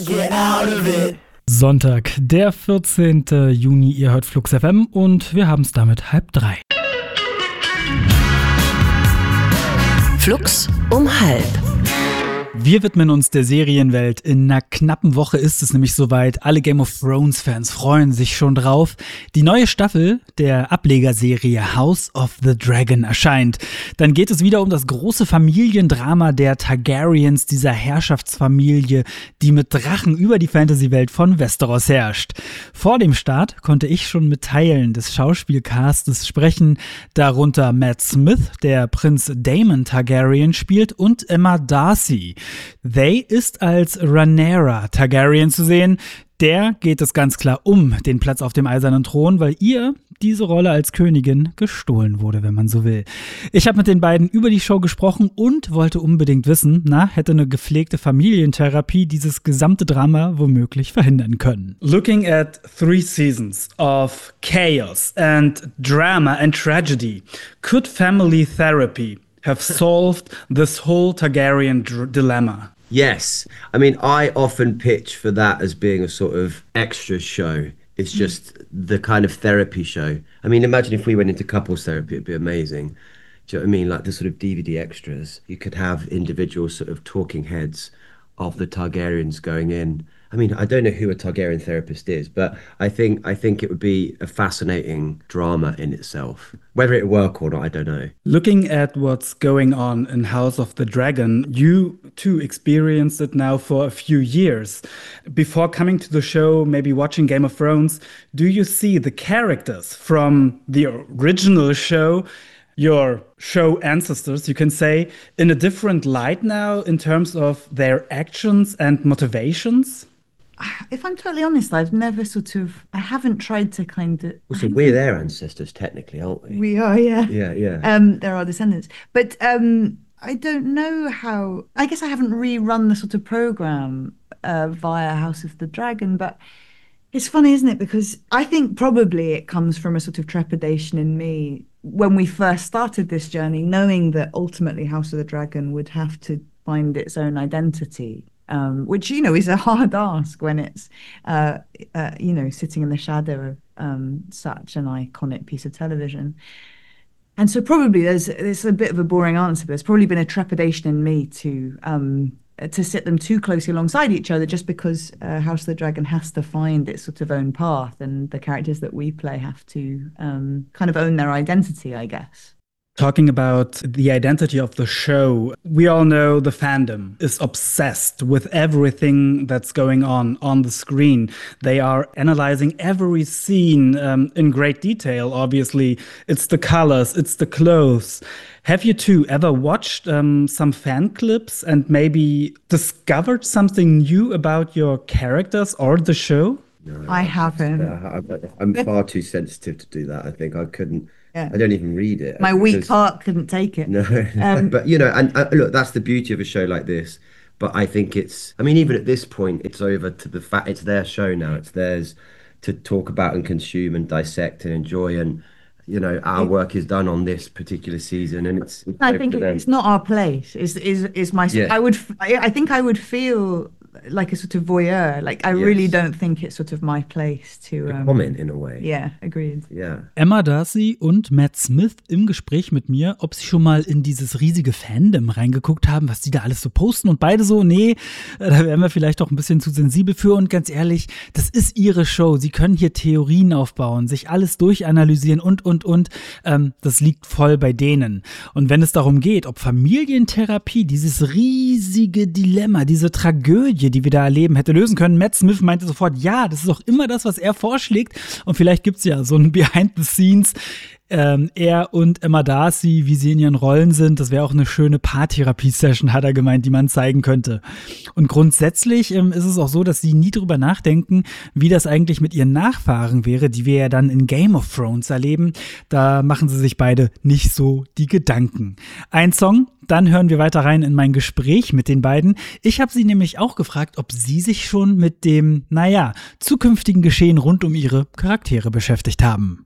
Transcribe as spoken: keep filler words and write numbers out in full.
get out of it. Sonntag, der vierzehnten Juni, ihr hört Flux F M und wir haben es damit halb drei. Flux um halb. Wir widmen uns der Serienwelt. In einer knappen Woche ist es nämlich soweit. Alle Game of Thrones-Fans freuen sich schon drauf. Die neue Staffel der Ablegerserie House of the Dragon erscheint. Dann geht es wieder um das große Familiendrama der Targaryens, dieser Herrschaftsfamilie, die mit Drachen über die Fantasy-Welt von Westeros herrscht. Vor dem Start konnte ich schon mit Teilen des Schauspielcastes sprechen, darunter Matt Smith, der Prinz Daemon Targaryen spielt, und Emma Darcy. They ist als Rhaenyra Targaryen zu sehen. Der geht es ganz klar um den Platz auf dem eisernen Thron, weil ihr diese Rolle als Königin gestohlen wurde, wenn man so will. Ich habe mit den beiden über die Show gesprochen und wollte unbedingt wissen, na, hätte eine gepflegte Familientherapie dieses gesamte Drama womöglich verhindern können. Looking at three seasons of chaos and drama and tragedy, could family therapy have solved this whole Targaryen dr- dilemma? Yes. I mean, I often pitch for that as being a sort of extra show. It's just the kind of therapy show. I mean, imagine if we went into couples therapy, it'd be amazing. Do you know what I mean? Like the sort of D V D extras. You could have individual sort of talking heads of the Targaryens going in. I mean, I don't know who a Targaryen therapist is, but I think I think it would be a fascinating drama in itself. Whether it work or not, I don't know. Looking at what's going on in House of the Dragon, you too experienced it now for a few years. Before coming to the show, maybe watching Game of Thrones, do you see the characters from the original show, your show ancestors, you can say, in a different light now in terms of their actions and motivations? If I'm totally honest, I've never sort of, I haven't tried to kind of... Well, so we're their ancestors, technically, aren't we? We are, yeah. Yeah, yeah. Um, they're our descendants. But um, I don't know how, I guess I haven't rerun the sort of program uh, via House of the Dragon, but it's funny, isn't it? Because I think probably it comes from a sort of trepidation in me when we first started this journey, knowing that ultimately House of the Dragon would have to find its own identity. Um, which, you know, is a hard ask when it's, uh, uh, you know, sitting in the shadow of um, such an iconic piece of television. And so probably there's, there's a bit of a boring answer, but there's probably been a trepidation in me to um, to sit them too closely alongside each other just because uh, House of the Dragon has to find its sort of own path and the characters that we play have to um, kind of own their identity, I guess. Talking about the identity of the show, we all know the fandom is obsessed with everything that's going on on the screen. They are analyzing every scene um, in great detail, obviously. It's the colors, it's the clothes. Have you two ever watched um, some fan clips and maybe discovered something new about your characters or the show? No, I haven't. Uh, I'm far too sensitive to do that. I think I couldn't. Yeah. I don't even read it. My because, weak heart couldn't take it. No, um, but you know, and uh, look, that's the beauty of a show like this. But I think it's, I mean, even at this point, it's over to the fact it's their show now. It's theirs to talk about and consume and dissect and enjoy. And, you know, our work is done on this particular season. And it's, it's I think it's not our place. Is is is my, yeah. I would, I, I think I would feel like a sort of voyeur. Like, I yes. really don't think it's sort of my place to... Um, um, comment in a way. Yeah, agreed. Yeah. Emma Darcy und Matt Smith im Gespräch mit mir, ob sie schon mal in dieses riesige Fandom reingeguckt haben, was die da alles so posten, und beide so, nee, da wären wir vielleicht auch ein bisschen zu sensibel für, und ganz ehrlich, das ist ihre Show. Sie können hier Theorien aufbauen, sich alles durchanalysieren und, und, und. Ähm, das liegt voll bei denen. Und wenn es darum geht, ob Familientherapie, dieses riesige Dilemma, diese Tragödie, die wir da erleben, hätte lösen können. Matt Smith meinte sofort, ja, das ist auch immer das, was er vorschlägt. Und vielleicht gibt es ja so ein Behind the Scenes. Ähm, er und Emma Darcy, wie sie in ihren Rollen sind, das wäre auch eine schöne Paartherapie-Session, hat er gemeint, die man zeigen könnte. Und grundsätzlich ähm, ist es auch so, dass sie nie drüber nachdenken, wie das eigentlich mit ihren Nachfahren wäre, die wir ja dann in Game of Thrones erleben. Da machen sie sich beide nicht so die Gedanken. Ein Song, dann hören wir weiter rein in mein Gespräch mit den beiden. Ich habe sie nämlich auch gefragt, ob sie sich schon mit dem, naja, zukünftigen Geschehen rund um ihre Charaktere beschäftigt haben.